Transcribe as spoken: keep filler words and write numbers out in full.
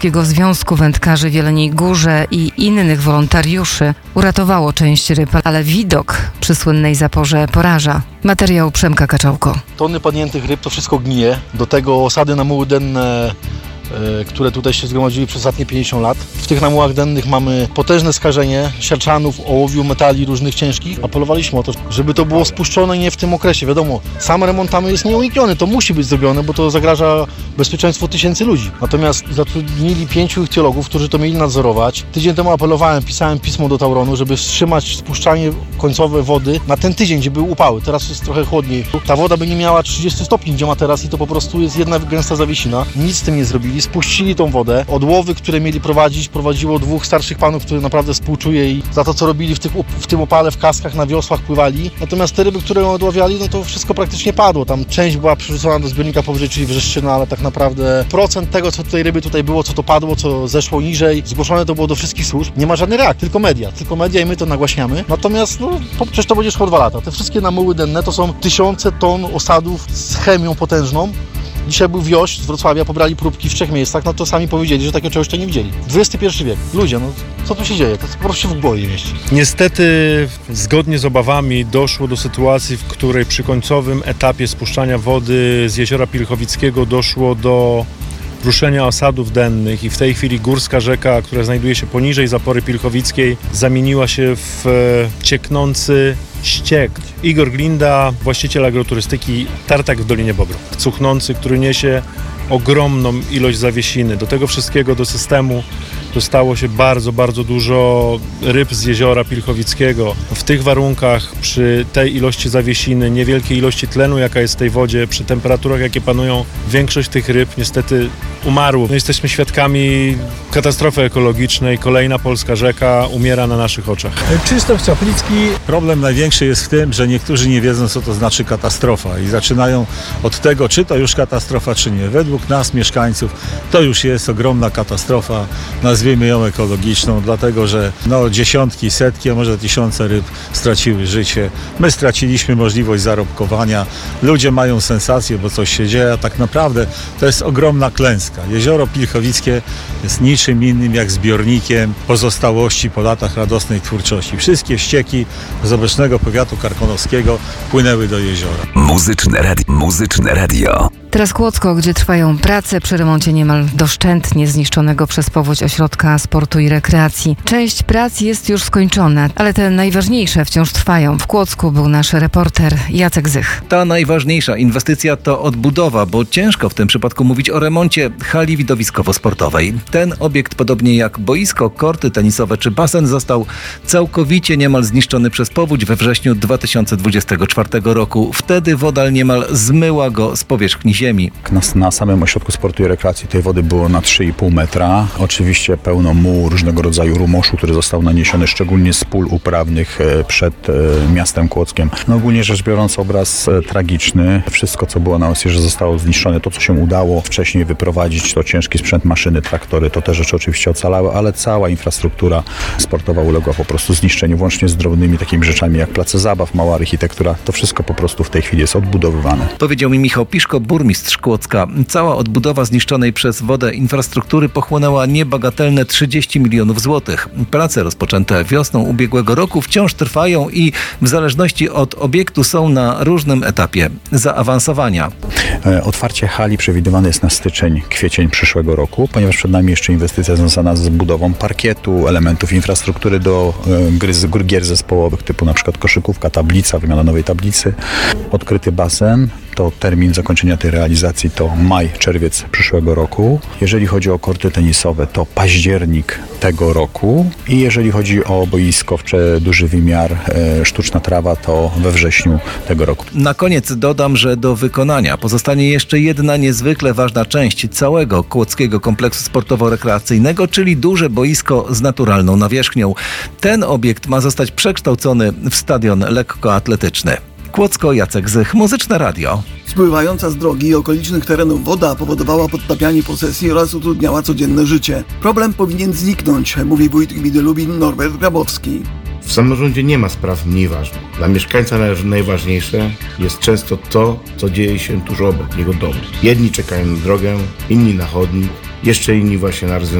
Związku Wędkarzy w Jeleniej Górze i innych wolontariuszy uratowało część ryb, ale widok przy słynnej zaporze poraża. Materiał Przemka Kaczałko. Tony padniętych ryb, to wszystko gnije. Do tego osady na muły denne, które tutaj się zgromadziły przez ostatnie pięćdziesiąt lat. W tych namułach dennych mamy potężne skażenie siarczanów, ołowiu, metali różnych ciężkich. Apelowaliśmy o to, żeby to było spuszczone nie w tym okresie. Wiadomo, sam remont tam jest nieunikniony, to musi być zrobione, bo to zagraża bezpieczeństwu tysięcy ludzi. Natomiast zatrudnili pięciu ichtiologów, którzy to mieli nadzorować. Tydzień temu apelowałem, pisałem pismo do Tauronu, żeby wstrzymać spuszczanie końcowe wody na ten tydzień, gdzie były upały. Teraz jest trochę chłodniej. Ta woda by nie miała trzydzieści stopni, gdzie ma teraz i to po prostu jest jedna gęsta zawiesina. Nic z tym nie zrobili. Spuścili tą wodę. Odłowy, które mieli prowadzić, prowadziło dwóch starszych panów, których naprawdę współczuję i za to, co robili w, tych, w tym opale, w kaskach, na wiosłach pływali. Natomiast te ryby, które ją odławiali, no to wszystko praktycznie padło. Tam część była przerzucona do zbiornika powyżej, czyli Wrzeszczyna, ale tak naprawdę procent tego, co tutaj ryby tutaj było, co to padło, co zeszło niżej, zgłoszone to było do wszystkich służb. Nie ma żadnej reakcji, tylko media. Tylko media i my to nagłaśniamy. Natomiast, no, przecież to będzie szło dwa lata. Te wszystkie namuły denne to są tysiące ton osadów z chemią potężną. Dzisiaj był wioś z Wrocławia, pobrali próbki w trzech miejscach, no to sami powiedzieli, że takiego czegoś to nie widzieli. dwudziesty pierwszy wiek. Ludzie, no co tu się dzieje? To po prostu się w głowie mieści. Niestety, zgodnie z obawami doszło do sytuacji, w której przy końcowym etapie spuszczania wody z jeziora Pilchowickiego doszło do ruszenia osadów dennych i w tej chwili górska rzeka, która znajduje się poniżej zapory pilchowickiej, zamieniła się w cieknący ściek. Igor Glinda, właściciel agroturystyki Tartak w Dolinie Bobru, cuchnący, który niesie ogromną ilość zawiesiny. Do tego wszystkiego, do systemu dostało się bardzo, bardzo dużo ryb z jeziora Pilchowickiego. W tych warunkach, przy tej ilości zawiesiny, niewielkiej ilości tlenu, jaka jest w tej wodzie, przy temperaturach, jakie panują, większość tych ryb niestety umarło. No, jesteśmy świadkami katastrofy ekologicznej. Kolejna polska rzeka umiera na naszych oczach. Krzysztof Czaplicki. Problem największy jest w tym, że niektórzy nie wiedzą, co to znaczy katastrofa i zaczynają od tego, czy to już katastrofa, czy nie. Według nas, mieszkańców, to już jest ogromna katastrofa, nazwijmy ją ekologiczną, dlatego że no, dziesiątki, setki, a może tysiące ryb straciły życie. My straciliśmy możliwość zarobkowania. Ludzie mają sensację, bo coś się dzieje, a tak naprawdę to jest ogromna klęska. Jezioro Pilchowickie jest niczym innym jak zbiornikiem pozostałości po latach radosnej twórczości. Wszystkie ścieki z obecnego powiatu karkonoskiego płynęły do jeziora. Muzyczne radio. Muzyczne radio. Teraz Kłodzko, gdzie trwają prace przy remoncie niemal doszczętnie zniszczonego przez powódź ośrodka sportu i rekreacji. Część prac jest już skończona, ale te najważniejsze wciąż trwają. W Kłodzku był nasz reporter Jacek Zych. Ta najważniejsza inwestycja to odbudowa, bo ciężko w tym przypadku mówić o remoncie hali widowiskowo-sportowej. Ten obiekt, podobnie jak boisko, korty tenisowe czy basen, został całkowicie niemal zniszczony przez powódź we wrześniu dwa tysiące dwudziestego czwartego roku. Wtedy woda niemal zmyła go z powierzchni ziemi. Na, na samym ośrodku sportu i rekreacji tej wody było na trzy i pół metra. Oczywiście pełno mułu, różnego rodzaju rumoszu, który został naniesiony szczególnie z pól uprawnych przed miastem Kłodzkiem. No ogólnie rzecz biorąc obraz tragiczny. Wszystko, co było na Osierze, zostało zniszczone. To, co się udało wcześniej wyprowadzić, to ciężki sprzęt, maszyny, traktory, to te rzeczy oczywiście ocalały, ale cała infrastruktura sportowa uległa po prostu zniszczeniu, włącznie z drobnymi takimi rzeczami jak place zabaw, mała architektura. To wszystko po prostu w tej chwili jest odbudowywane. Powiedział mi Michał Piszko, burmistrz Kłodzka. Cała odbudowa zniszczonej przez wodę infrastruktury pochłonęła niebagatelne trzydzieści milionów złotych. Prace rozpoczęte wiosną ubiegłego roku wciąż trwają i w zależności od obiektu są na różnym etapie zaawansowania. Otwarcie hali przewidywane jest na styczeń, kwiecień przyszłego roku, ponieważ przed nami jeszcze inwestycja związana z budową parkietu, elementów infrastruktury do gry, gier zespołowych typu na przykład koszykówka, tablica, wymiana nowej tablicy. Odkryty basen, to termin zakończenia tej realizacji to maj, czerwiec przyszłego roku. Jeżeli chodzi o korty tenisowe, to październik tego roku i jeżeli chodzi o boisko w duży wymiar, e, sztuczna trawa, to we wrześniu tego roku. Na koniec dodam, że do wykonania pozostanie jeszcze jedna niezwykle ważna część całego kłodzkiego kompleksu sportowo-rekreacyjnego, czyli duże boisko z naturalną nawierzchnią. Ten obiekt ma zostać przekształcony w stadion lekkoatletyczny. Kłodzko, Jacek Zych, Muzyczne Radio. Spływająca z drogi i okolicznych terenów woda powodowała podtapianie posesji oraz utrudniała codzienne życie. Problem powinien zniknąć, mówi wójt gminy Lubin Norbert Grabowski. W samorządzie nie ma spraw mniej ważnych. Dla mieszkańca najważniejsze jest często to, co dzieje się tuż obok jego domu. Jedni czekają na drogę, inni na chodnik, jeszcze inni właśnie na rozwiązanie